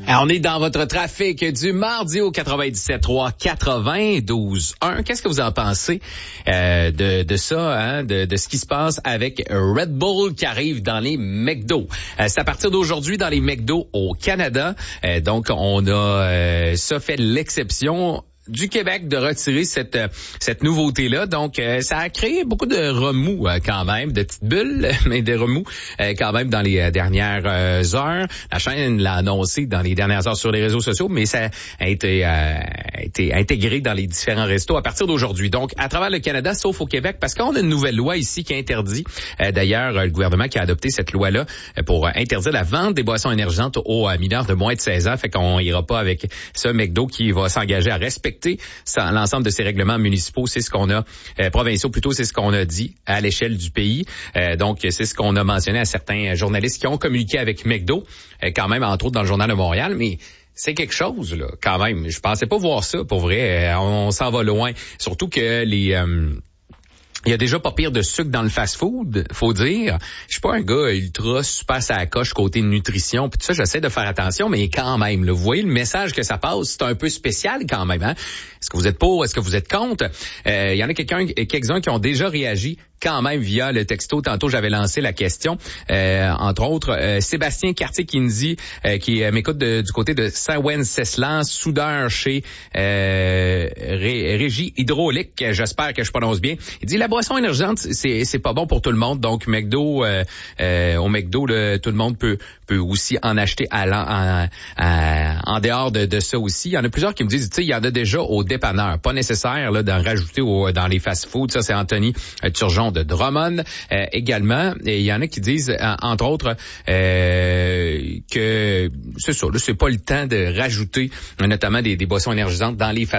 Alors, on est dans votre trafic du mardi au 97.3, 92.1. Qu'est-ce que vous en pensez de ça, hein, de ce qui se passe avec Red Bull qui arrive dans les McDo? C'est à partir d'aujourd'hui dans les McDo au Canada. Donc, on a ça fait l'exception du Québec de retirer cette nouveauté-là. Donc, ça a créé beaucoup de remous quand même, de petites bulles, mais de remous quand même dans les dernières heures. La chaîne l'a annoncé dans les dernières heures sur les réseaux sociaux, mais ça a été intégré dans les différents restos à partir d'aujourd'hui. Donc, à travers le Canada, sauf au Québec, parce qu'on a une nouvelle loi ici qui interdit, d'ailleurs, le gouvernement qui a adopté cette loi-là pour interdire la vente des boissons énergisantes aux mineurs de moins de 16 ans. Fait qu'on ira pas avec ce McDo qui va s'engager à respecter l'ensemble de ces règlements municipaux. C'est ce qu'on a, provinciaux plutôt, c'est ce qu'on a dit à l'échelle du pays. Donc, c'est ce qu'on a mentionné à certains journalistes qui ont communiqué avec McDo, quand même, entre autres dans le Journal de Montréal, mais c'est quelque chose, là, quand même. Je pensais pas voir ça, pour vrai. On s'en va loin. Surtout que il y a déjà pas pire de sucre dans le fast-food, faut dire. Je suis pas un gars ultra super à la coche côté nutrition, puis tout ça, j'essaie de faire attention, mais quand même, là, vous voyez le message que ça passe, c'est un peu spécial quand même, hein? Est-ce que vous êtes pour, est-ce que vous êtes contre? Il y en a quelques-uns qui ont déjà réagi quand même via le texto. Tantôt, j'avais lancé la question. Entre autres, Sébastien Cartier-Kinsey, qui m'écoute du côté de Saint-Wenceslas, soudeur chez Régie Hydraulique. J'espère que je prononce bien. Il dit, la boisson énergisante, c'est pas bon pour tout le monde. Donc, McDo, au McDo, tout le monde peut aussi en acheter en dehors de ça aussi. Il y en a plusieurs qui me disent, tu sais, il y en a déjà au dépanneur. Pas nécessaire là d'en rajouter dans les fast-foods. Ça, c'est Anthony Turgeon de Drummond également. Et il y en a qui disent, entre autres, que c'est ça, là, c'est pas le temps de rajouter notamment des boissons énergisantes dans les